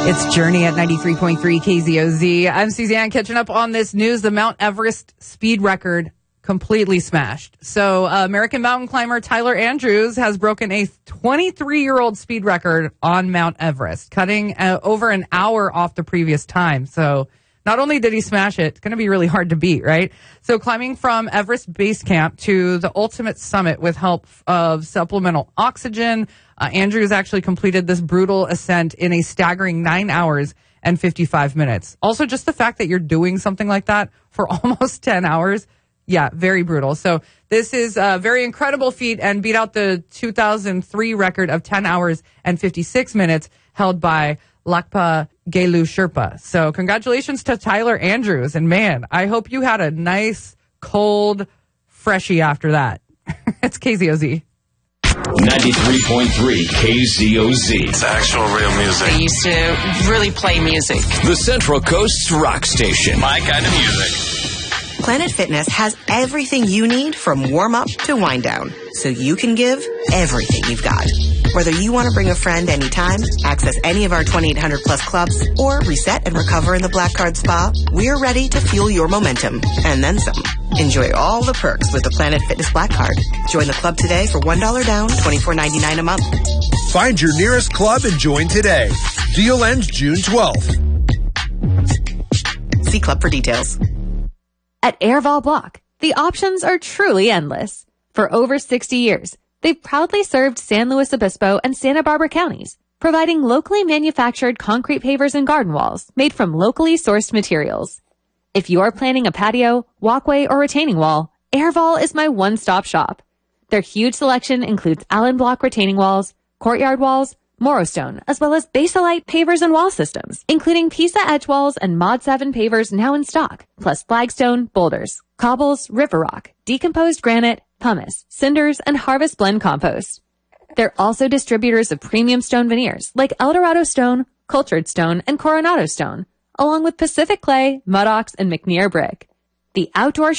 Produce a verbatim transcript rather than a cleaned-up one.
It's Journey at ninety-three point three K Z O Z. I'm Suzanne, catching up on this news. The Mount Everest speed record completely smashed. So uh, American mountain climber Tyler Andrews has broken a twenty-three-year-old speed record on Mount Everest, cutting uh, over an hour off the previous time. So not only did he smash it, it's going to be really hard to beat, right? So climbing from Everest Base Camp to the ultimate summit with help of supplemental oxygen, uh, Andrews actually completed this brutal ascent in a staggering nine hours and fifty-five minutes. Also, just the fact that you're doing something like that for almost ten hours, yeah, very brutal. So this is a very incredible feat and beat out the two thousand three record of ten hours and fifty-six minutes held by Lakpa Gelu Sherpa. So congratulations to Tyler Andrews. And man, I hope you had a nice, cold freshie after that. It's K Z O Z. ninety-three point three K Z O Z. It's actual real music. They used to really play music. The Central Coast's rock station. My kind of music. Planet Fitness has everything you need from warm-up to wind-down, so you can give everything you've got. Whether you want to bring a friend anytime, access any of our twenty-eight hundred plus clubs, or reset and recover in the Black Card Spa, we're ready to fuel your momentum, and then some. Enjoy all the perks with the Planet Fitness Black Card. Join the club today for one dollar down, twenty-four ninety-nine a month. Find your nearest club and join today. Deal ends June twelfth. See club for details. At Airval Block, the options are truly endless. For over sixty years, they've proudly served San Luis Obispo and Santa Barbara counties, providing locally manufactured concrete pavers and garden walls made from locally sourced materials. If you're planning a patio, walkway, or retaining wall, Airval is my one-stop shop. Their huge selection includes Allen Block retaining walls, courtyard walls, Morostone, as well as Basalite pavers and wall systems, including Pisa Edge walls and Mod seven pavers now in stock, plus flagstone, boulders, cobbles, river rock, decomposed granite, pumice, cinders, and harvest blend compost. They're also distributors of premium stone veneers like Eldorado stone, cultured stone, and Coronado stone, along with Pacific clay, Mudox, and McNear brick. The outdoor